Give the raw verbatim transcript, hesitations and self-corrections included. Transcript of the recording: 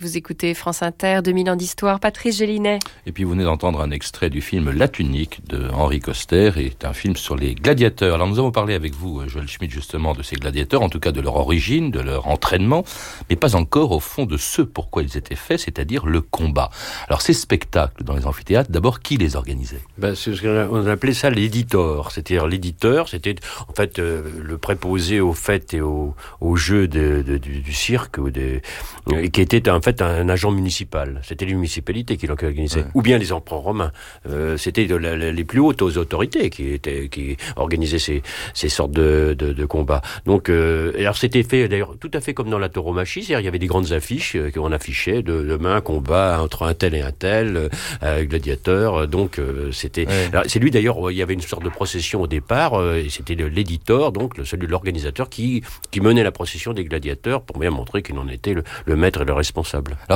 Vous écoutez France Inter, deux mille ans d'histoire, Patrice Gélinet. Et puis vous venez d'entendre un extrait du film La Tunique de Henri Koster, et c'est un film sur les gladiateurs. Alors nous avons parlé avec vous, Joël Schmitt, justement de ces gladiateurs, en tout cas de leur origine, de leur entraînement, mais pas encore au fond de ce pourquoi ils étaient faits, c'est-à-dire le combat. Alors ces spectacles dans les amphithéâtres, d'abord qui les organisait? Ben, c'est ce qu'on appelait ça l'éditeur. C'est-à-dire l'éditeur, c'était en fait euh, le préposé aux fêtes et aux, aux jeux de, de, du, du cirque, ou des, euh, qui était en fait un, un agent municipal. C'était les municipalités qui l'organisaient, ouais. Ou bien les empereurs romains. Euh, c'était de la, les plus hautes autorités qui étaient qui organisaient ces, ces sortes de, de, de combats. Donc, euh, alors c'était fait d'ailleurs tout à fait comme dans la tauromachie, c'est-à-dire il y avait des grandes affiches euh, qu'on affichait de demain combat entre un tel et un tel, euh, gladiateur. Donc euh, c'était, ouais. Alors, c'est lui d'ailleurs. Il y avait une sorte de procession au départ. Euh, et c'était l'éditeur, donc le, celui de l'organisateur, qui qui menait la procession des gladiateurs pour bien montrer qu'il en était le, le maître et le responsable. Alors,